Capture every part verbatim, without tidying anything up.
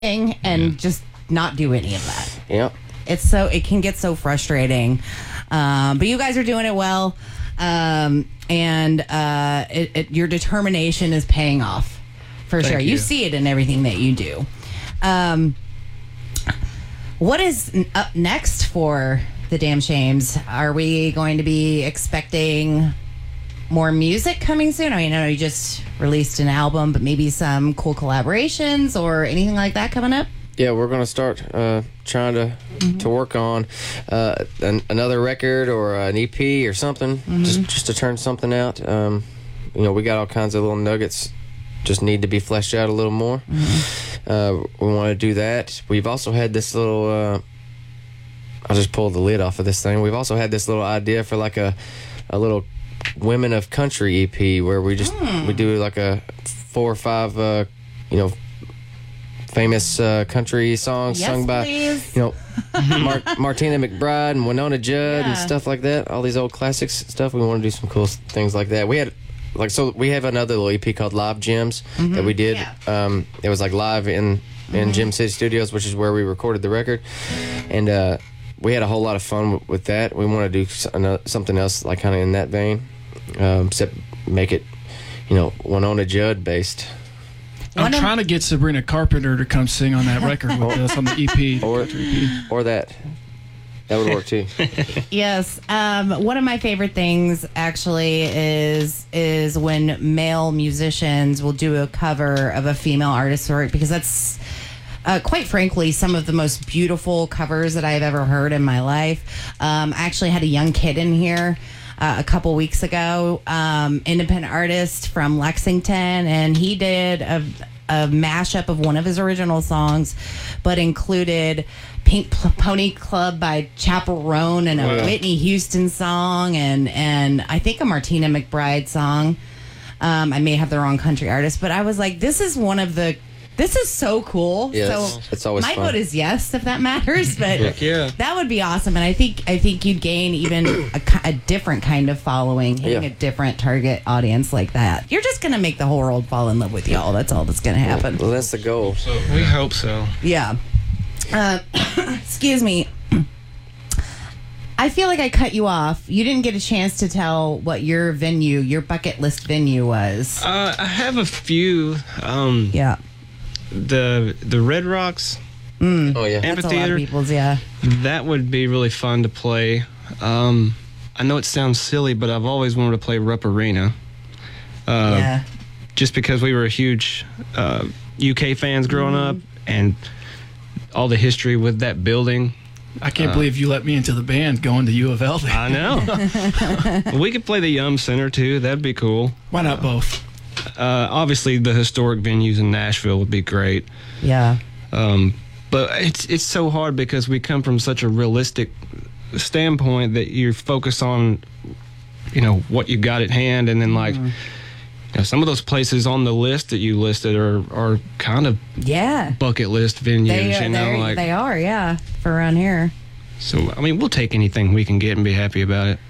and Yeah. just not do any of that. Yep. It's so it can get so frustrating. Um, but you guys are doing it well, um, and uh, it, it, your determination is paying off for Thank sure. You. you. see it in everything that you do. Um, what is n- up next for the Damn Shames? Are we going to be expecting more music coming soon? I mean, I know you just released an album, but maybe some cool collaborations or anything like that coming up? Yeah, we're gonna start uh, trying to Mm-hmm. to work on uh, an, another record or an E P or something, Mm-hmm. just just to turn something out. Um, you know, we got all kinds of little nuggets, just need to be fleshed out a little more. Mm-hmm. Uh, we want to do that. We've also had this little. Uh, I'll just pull the lid off of this thing. We've also had this little idea for like a a little Women of Country E P where we just Mm. we do like a four or five uh, you know famous uh, country songs Yes, sung by please. you know Mar- Martina McBride and Winona Judd and Yeah. stuff like that. All these old classics and stuff. We want to do some cool s- things like that. We had like so we have another little E P called Live Gems that we did. Yeah. Um, it was like live in in Gem City Studios, which is where we recorded the record, and uh, we had a whole lot of fun w- with that. We want to do s- ano- something else like kind of in that vein, um, except make it you know Winona Judd based. I'm One of- trying to get Sabrina Carpenter to come sing on that record with us on the E P. the Or country E P. or that. That would work too. Yes. Um, one of my favorite things actually is is when male musicians will do a cover of a female artist's work, because that's uh, quite frankly some of the most beautiful covers that I've ever heard in my life. Um, I actually had a young kid in here uh, a couple weeks ago, um, independent artist from Lexington, and he did a, a mashup of one of his original songs, but included Pink P- Pony Club by Chaperone and a Oh, yeah. Whitney Houston song, and and I think a Martina McBride song. Um, I may have the wrong country artist, but I was like, this is one of the. This is so cool. Yes, so it's always my fun. vote is yes, if that matters. But Heck yeah. that would be awesome, and I think I think you'd gain even a, ki- a different kind of following, hitting Yeah. a different target audience like that. You're just gonna make the whole world fall in love with y'all. That's all that's gonna happen. Well, that's the goal. We hope so. Yeah. Uh, excuse me. I feel like I cut you off. You didn't get a chance to tell what your venue, your bucket list venue was. Uh, I have a few. Um, Yeah. The the Red Rocks Oh yeah. That's a lot of Amphitheater. people's, yeah. That would be really fun to play. Um, I know it sounds silly, but I've always wanted to play Rupp Arena. Uh, yeah. Just because we were huge uh, U K fans growing up, and all the history with that building. I can't believe you let me into the band going to U of L. There. I know. We could play the Yum Center too. That'd be cool. Why not both? Uh, obviously, the historic venues in Nashville would be great. Yeah. Um, but it's it's so hard because we come from such a realistic standpoint that you're focused on, you know, what you got at hand, and then like, you know, some of those places on the list that you listed are are kind of Yeah. bucket list venues. They are, you know, they're- like they are, yeah, for around here. so. I mean, we'll take anything we can get and be happy about it.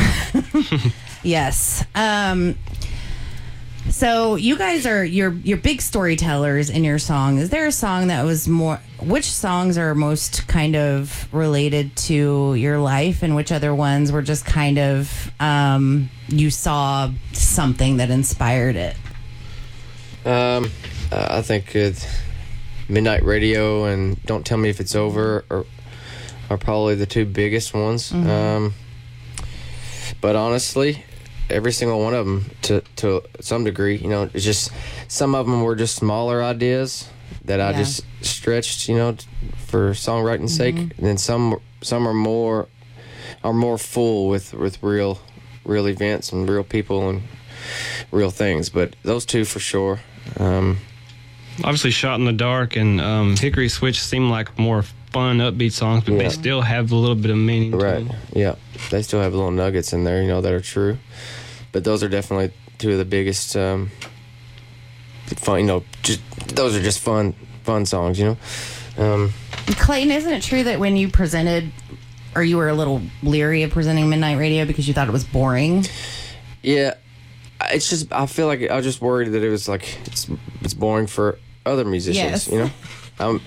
Yes. Um, so you guys are you're you're big storytellers in your song. Is there a song that was more? Which songs are most kind of related to your life, and which other ones were just kind of um, you saw something that inspired it? Um, uh, I think uh, Midnight Radio and Don't Tell Me If It's Over are, are probably the two biggest ones. Um, but honestly, every single one of them, to to some degree, you know, it's just some of them were just smaller ideas that I Yeah. just stretched, you know, t- for songwriting's sake, and then some some are more are more full with with real real events and real people and real things. But those two for sure. Um, Obviously, Shot in the Dark and um, Hickory Switch seem like more fun, upbeat songs, but Yeah. they still have a little bit of meaning. to Right. them. Yeah. They still have little nuggets in there, you know, that are true. But those are definitely two of the biggest um fun, you know, just those are just fun fun songs, you know. Um Clayton, isn't it true that when you presented, or you were a little leery of presenting Midnight Radio because you thought it was boring? yeah, it's just I feel like I was just worried that it was like it's it's boring for other musicians, Yes. you know. I'm